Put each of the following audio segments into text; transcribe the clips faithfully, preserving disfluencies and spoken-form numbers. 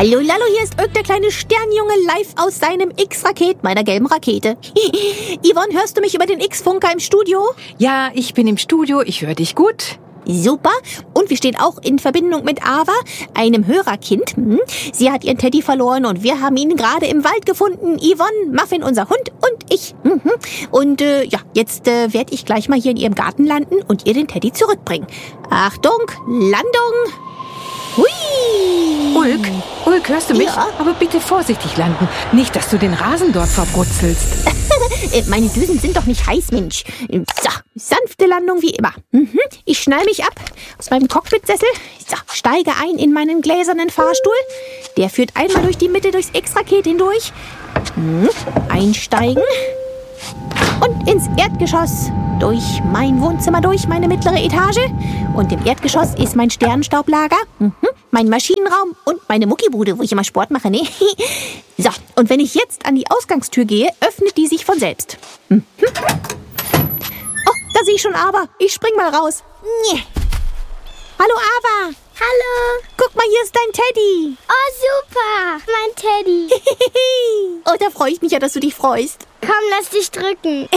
Hallo Lallo, hier ist Ulk, der kleine Sternjunge, live aus seinem X-Raket, meiner gelben Rakete. Yvonne, hörst du mich über den X-Funker im Studio? Ja, ich bin im Studio, ich höre dich gut. Super. Und wir stehen auch in Verbindung mit Ava, einem Hörerkind. Hm. Sie hat ihren Teddy verloren und wir haben ihn gerade im Wald gefunden. Yvonne, Muffin, unser Hund und ich. Mhm. Und äh, ja, jetzt äh, werde ich gleich mal hier in ihrem Garten landen und ihr den Teddy zurückbringen. Achtung, Landung. Hui! Ulk, Ulk, hörst du mich? Ja. Aber bitte vorsichtig landen. Nicht, dass du den Rasen dort verbrutzelst. Meine Düsen sind doch nicht heiß, Mensch. So, sanfte Landung wie immer. Mhm. Ich schnall mich ab aus meinem Cockpitsessel. So, steige ein in meinen gläsernen Fahrstuhl. Der führt einmal durch die Mitte durchs X-Raket hindurch. Mhm. Einsteigen. Und ins Erdgeschoss. Durch mein Wohnzimmer, durch meine mittlere Etage. Und im Erdgeschoss ist mein Sternenstaublager, mhm. mein Maschinenraum und meine Muckibude, wo ich immer Sport mache. Ne? So, und wenn ich jetzt an die Ausgangstür gehe, öffnet die sich von selbst. Mhm. Oh, da sehe ich schon Ava. Ich spring mal raus. Nee. Hallo Ava. Hallo. Guck mal, hier ist dein Teddy. Oh, super. Mein Teddy. Oh, da freue ich mich ja, dass du dich freust. Komm, lass dich drücken.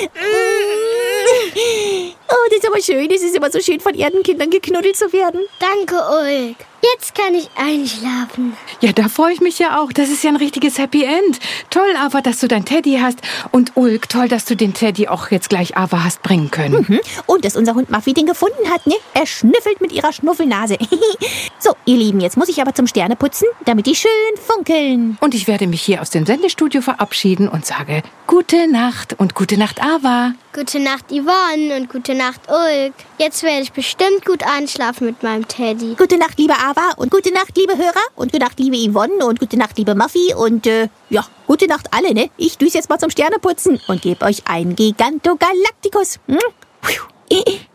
Oh, das ist aber schön. Es ist immer so schön, von Erdenkindern geknuddelt zu werden. Danke, Ulk. Jetzt kann ich einschlafen. Ja, da freue ich mich ja auch. Das ist ja ein richtiges Happy End. Toll, Ava, dass du dein Teddy hast. Und Ulk, toll, dass du den Teddy auch jetzt gleich Ava hast bringen können. Mhm. Und dass unser Hund Muffy den gefunden hat, ne? Er schnüffelt mit ihrer Schnuffelnase. So, ihr Lieben, jetzt muss ich aber zum Sterneputzen, damit die schön funkeln. Und ich werde mich hier aus dem Sendestudio verabschieden und sage gute Nacht und gute Nacht, Ava. Gute Nacht, Yvonne, und gute Nacht, Ulk. Jetzt werde ich bestimmt gut einschlafen mit meinem Teddy. Gute Nacht, liebe Ava, und gute Nacht, liebe Hörer, und gute Nacht, liebe Yvonne, und gute Nacht, liebe Muffy, und äh, ja, gute Nacht alle, ne? Ich düse jetzt mal zum Sterneputzen und gebe euch einen Gigantogalacticus. Hm?